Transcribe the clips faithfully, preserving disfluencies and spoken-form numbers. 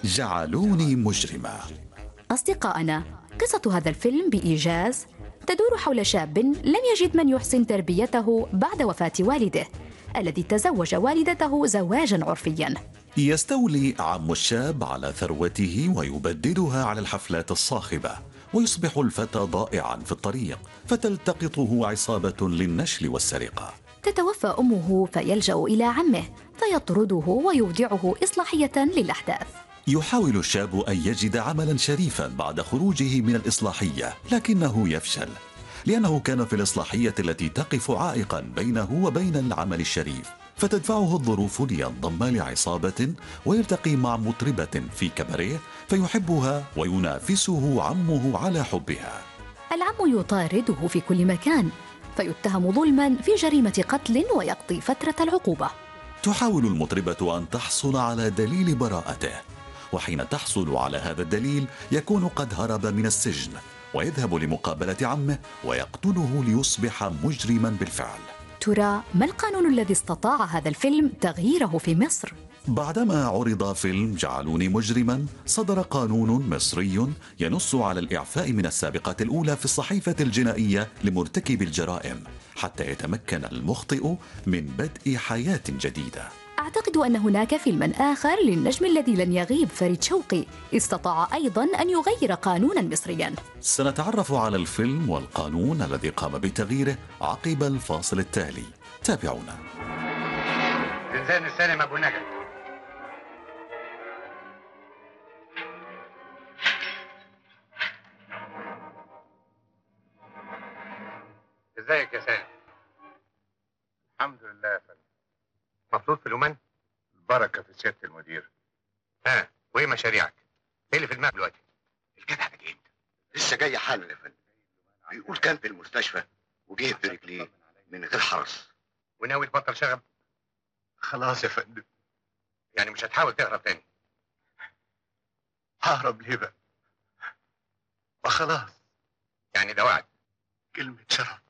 جعلوني مجرمة. أصدقائنا، قصة هذا الفيلم بإيجاز تدور حول شاب لم يجد من يحسن تربيته بعد وفاة والده الذي تزوج والدته زواجا عرفيا. يستولي عم الشاب على ثروته ويبددها على الحفلات الصاخبة، ويصبح الفتى ضائعا في الطريق، فتلتقطه عصابة للنشل والسرقة. تتوفى أمه فيلجأ إلى عمه فيطرده ويودعه إصلاحية للأحداث. يحاول الشاب أن يجد عملا شريفا بعد خروجه من الإصلاحية، لكنه يفشل لأنه كان في الإصلاحية التي تقف عائقا بينه وبين العمل الشريف، فتدفعه الظروف لينضم لعصابة ويلتقي مع مطربة في كباريه فيحبها وينافسه عمه على حبها. العم يطارده في كل مكان فيتهم ظلما في جريمة قتل ويقضي فترة العقوبة. تحاول المطربة أن تحصل على دليل براءته، وحين تحصل على هذا الدليل يكون قد هرب من السجن ويذهب لمقابلة عمه ويقتله ليصبح مجرما بالفعل. ترى ما القانون الذي استطاع هذا الفيلم تغييره في مصر؟ بعدما عرض فيلم جعلوني مجرما، صدر قانون مصري ينص على الإعفاء من السابقة الأولى في الصحيفة الجنائية لمرتكب الجرائم حتى يتمكن المخطئ من بدء حياة جديدة. أعتقد أن هناك فيلما آخر للنجم الذي لن يغيب فريد شوقي استطاع أيضا أن يغير قانونا مصريا. سنتعرف على الفيلم والقانون الذي قام بتغييره عقب الفاصل التالي. تابعونا. زنزان السالم أبو نجم. ازيك يا سالم؟ الحمد لله يا فندم. مبسوط في اليومان؟ البركة في سيادة المدير. ها، وايه مشاريعك؟ ايه اللي في دماغك دلوقتي؟ الجدع ده جه امتى؟ لسه جاي حالا يا فندم. بيقول كان في المستشفى وجه في رجليه من غير حرس. وناوي تبطل شغب؟ خلاص يا فندم. يعني مش هتحاول تهرب تاني؟ ههرب ليه بقى؟ ما خلاص. يعني ده وعد؟ كلمة شرف.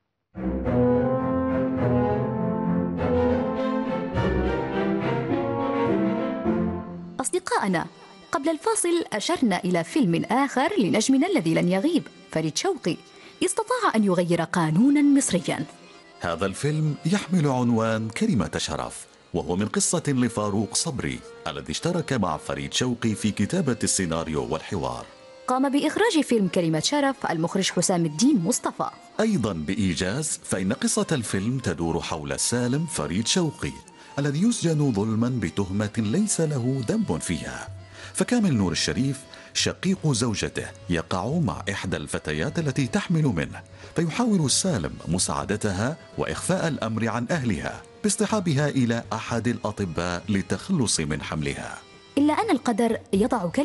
أصدقائنا، قبل الفاصل أشرنا إلى فيلم آخر لنجمنا الذي لن يغيب فريد شوقي استطاع أن يغير قانونا مصريا. هذا الفيلم يحمل عنوان كلمة شرف، وهو من قصة لفاروق صبري الذي اشترك مع فريد شوقي في كتابة السيناريو والحوار. قام بإخراج فيلم كلمة شرف المخرج حسام الدين مصطفى. أيضا بإيجاز، فإن قصة الفيلم تدور حول سالم فريد شوقي الذي يسجن ظلما بتهمة ليس له ذنب فيها، فكامل نور الشريف شقيق زوجته يقع مع إحدى الفتيات التي تحمل منه، فيحاول سالم مساعدتها وإخفاء الأمر عن أهلها باصطحابها إلى أحد الأطباء للتخلص من حملها. إلا أن القدر يضع